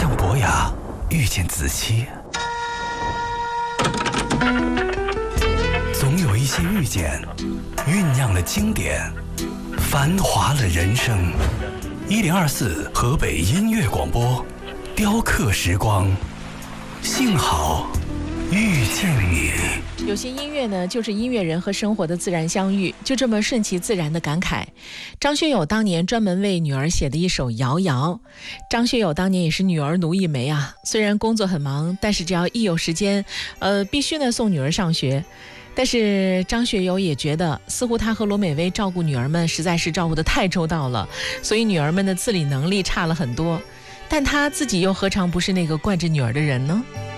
像伯牙遇见子期，总有一些遇见酝酿了经典，繁华了人生。1024河北音乐广播，雕刻时光，幸好遇见你。 有些音乐呢，就是音乐人和生活的自然相遇，就这么顺其自然的感慨。张学友当年专门为女儿写的一首《摇摇》，张学友当年也是女儿奴一枚啊。虽然工作很忙，但是只要一有时间，必须呢送女儿上学。但是张学友也觉得，似乎他和罗美薇照顾女儿们实在是照顾得太周到了，所以女儿们的自理能力差了很多。但他自己又何尝不是那个惯着女儿的人呢？